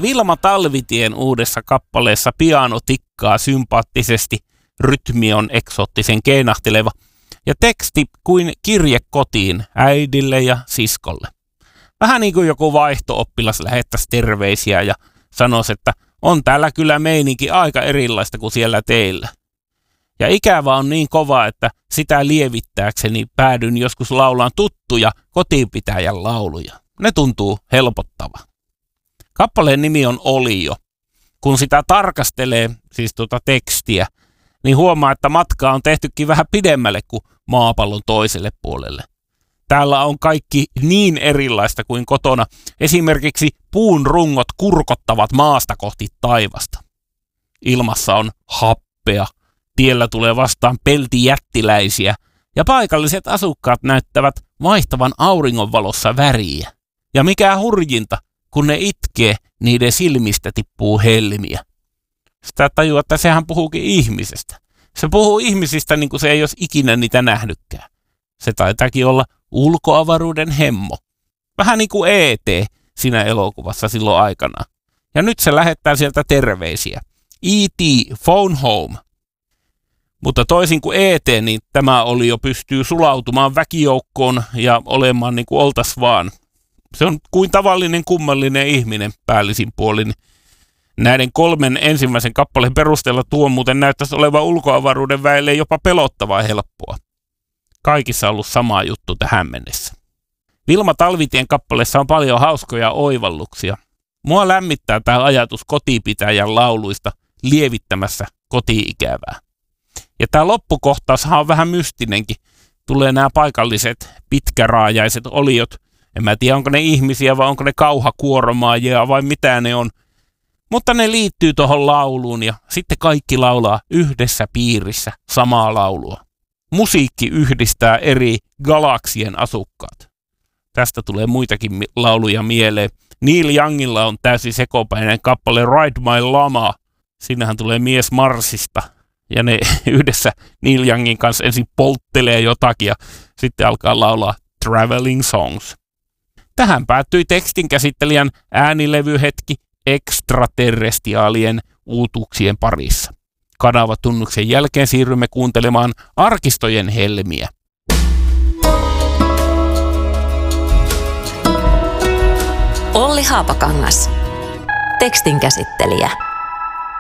Vilma Talvitien uudessa kappaleessa piano tikkaa sympaattisesti, rytmi on eksoottisen keinahteleva ja teksti kuin kirje kotiin äidille ja siskolle. Vähän niin kuin joku vaihto-oppilas lähettäisi terveisiä ja sanoisi, että on täällä kyllä meininki aika erilaista kuin siellä teillä. Ja ikävä on niin kova, että sitä lievittääkseni päädyn joskus laulaan tuttuja kotipitäjän lauluja. Ne tuntuu helpottava. Kappaleen nimi on Olio. Kun sitä tarkastelee, siis tekstiä, niin huomaa, että matkaa on tehtykin vähän pidemmälle kuin maapallon toiselle puolelle. Täällä on kaikki niin erilaista kuin kotona. Esimerkiksi puun rungot kurkottavat maasta kohti taivasta. Ilmassa on happea, tiellä tulee vastaan peltijättiläisiä ja paikalliset asukkaat näyttävät vaihtavan auringonvalossa väriä. Ja mikä hurjinta, kun ne itkee, niiden silmistä tippuu helmiä. Sitä tajua, että sehän puhuukin ihmisestä. Se puhuu ihmisistä niin kuin se ei olisi ikinä niitä nähnytkään. Se taitaakin olla ulkoavaruuden hemmo. Vähän niin kuin E.T. siinä elokuvassa silloin aikana. Ja nyt se lähettää sieltä terveisiä. E.T. phone home. Mutta toisin kuin E.T., niin tämä Olio pystyy sulautumaan väkijoukkoon ja olemaan niin kuin oltas vaan. Se on kuin tavallinen kummallinen ihminen päällisin puolin. Näiden 3 ensimmäisen kappaleen perusteella tuo muuten näyttäisi olevan ulkoavaruuden väelle jopa pelottavaa helppoa. Kaikissa on ollut sama juttu tähän mennessä. Vilma Talvitien kappaleessa on paljon hauskoja oivalluksia. Mua lämmittää tämä ajatus kotipitäjän lauluista lievittämässä koti-ikävää. Ja tämä loppukohtaushan on vähän mystinenkin. Tulee nämä paikalliset pitkäraajaiset oliot. En mä tiedä, onko ne ihmisiä vai onko ne kauhakuoromaajia vai mitä ne on. Mutta ne liittyy tuohon lauluun ja sitten kaikki laulaa yhdessä piirissä samaa laulua. Musiikki yhdistää eri galaksien asukkaat. Tästä tulee muitakin lauluja mieleen. Neil Youngilla on täysin sekopäinen kappale Ride My Llama. Siinähän tulee mies Marsista. Ja ne yhdessä Neil Youngin kanssa ensin polttelee jotakin ja sitten alkaa laulaa Traveling Songs. Tähän päättyi tekstinkäsittelijän äänilevyhetki ekstraterrestiaalien uutuuksien parissa. Kanavatunnuksen jälkeen siirrymme kuuntelemaan arkistojen helmiä. Olli Haapakangas, tekstinkäsittelijä.